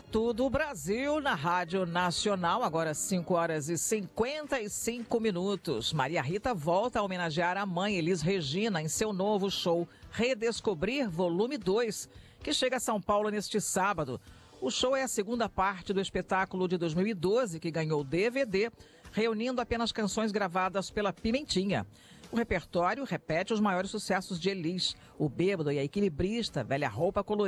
todo o Brasil na Rádio Nacional, agora 5h55. Maria Rita volta a homenagear a mãe Elis Regina em seu novo show Redescobrir Volume 2, que chega a São Paulo neste sábado. O show é a segunda parte do espetáculo de 2012, que ganhou DVD, reunindo apenas canções gravadas pela Pimentinha. O repertório repete os maiores sucessos de Elis, O Bêbado e a Equilibrista, Velha Roupa Colorida.